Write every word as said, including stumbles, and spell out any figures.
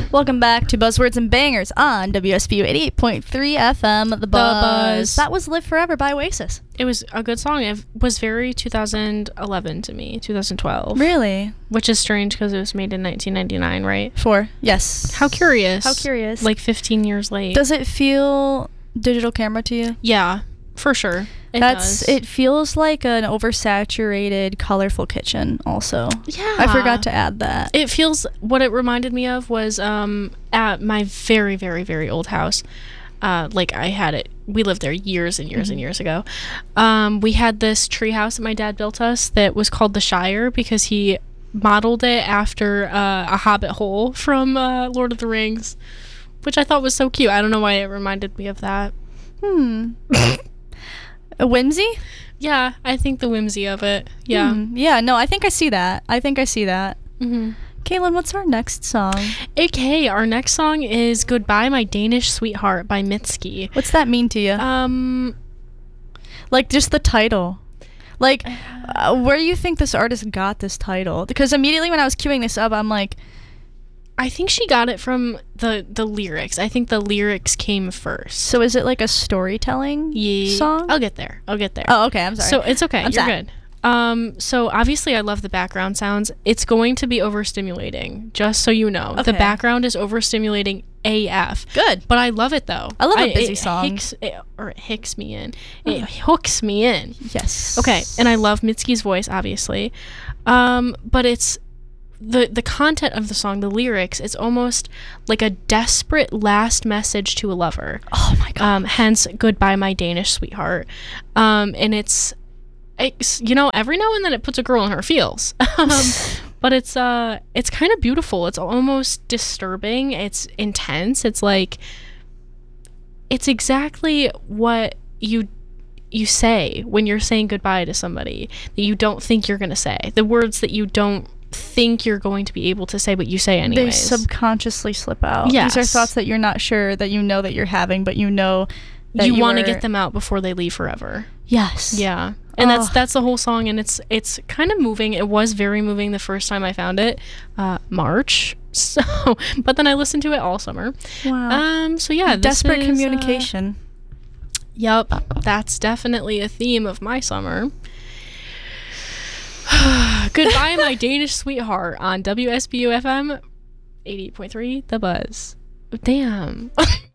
Welcome back to Buzzwords and Bangers on W S B U eighty-eight point three F M, The Buzz. Buzz. That was Live Forever by Oasis. It was a good song. It was very two thousand eleven to me, two thousand twelve. Really? Which is strange because it was made in nineteen ninety-nine, right? Four. Yes. How curious. How curious. Like fifteen years late. Does it feel digital camera to you? Yeah, for sure. It That's does. it feels like an oversaturated colorful kitchen also. Yeah. I forgot to add that. It feels, what it reminded me of was um at my very, very, very old house. Uh, like I had it, we lived there years and years mm-hmm. and years ago. Um, we had this tree house that my dad built us that was called the Shire because he modeled it after uh, a hobbit hole from uh, Lord of the Rings, which I thought was so cute. I don't know why it reminded me of that. Hmm. A whimsy? Yeah, I think the whimsy of it. Yeah. Hmm. Yeah, no, I think I see that. I think I see that. Mm-hmm. Caitlin, what's our next song? Okay, our next song is Goodbye My Danish Sweetheart by Mitski. What's that mean to you? Um, like, just the title. Like, uh, where do you think this artist got this title? Because immediately when I was queuing this up, I'm like... I think she got it from the, the lyrics. I think the lyrics came first. So is it like a storytelling yeah. song? I'll get there. I'll get there. Oh, okay, I'm sorry. So it's okay. I'm You're sad. good. Um, so obviously I love the background sounds. It's going to be overstimulating, just so you know. Okay. The background is overstimulating A F. Good. But I love it though. I love a busy it song. Hicks, it, or it hicks me in. It hooks me in. Yes. Okay, and I love Mitski's voice, obviously. Um, but it's the the content of the song, the lyrics, it's almost like a desperate last message to a lover. Oh my god. Um, hence, Goodbye My Danish Sweetheart. Um, and it's, it's, you know, every now and then it puts a girl in her feels. um, but it's uh, it's kind of beautiful. It's almost disturbing. It's intense. It's like, it's exactly what you you say when you're saying goodbye to somebody that you don't think you're gonna say. The words that you don't think you're going to be able to say, but you say anyways. They subconsciously slip out. Yes. These are thoughts that you're not sure that you know that you're having, but you know that you, you want to are... get them out before they leave forever. Yes. Yeah. And oh. that's that's the whole song, and it's it's kind of moving. It was very moving the first time I found it, uh, March. So, but then I listened to it all summer. Wow. Um. So yeah, this desperate is, communication. Uh, yep, that's definitely a theme of my summer. Goodbye, My Danish Sweetheart on W S B U F M eighty-eight point three, The Buzz. Damn.